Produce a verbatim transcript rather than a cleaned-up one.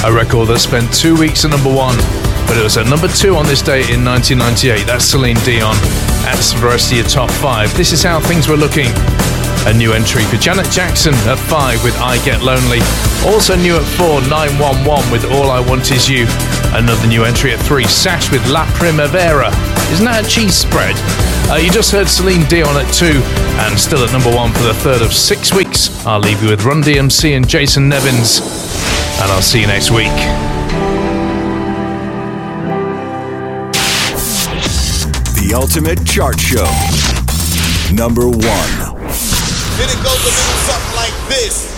a record that spent two weeks at number one, but it was at number two on this date in nineteen ninety-eight. That's Celine Dion. That's the rest of your top five. This is how things were looking. A new entry for Janet Jackson at five with I Get Lonely. Also new at four, nine one one with All I Want Is You. Another new entry at three, Sash with La Primavera. Isn't that a cheese spread? Uh, you just heard Celine Dion at two, and still at number one for the third of six weeks. I'll leave you with Run D M C and Jason Nevins, and I'll see you next week. The Ultimate Chart Show. Number one. Then it goes a little something like this.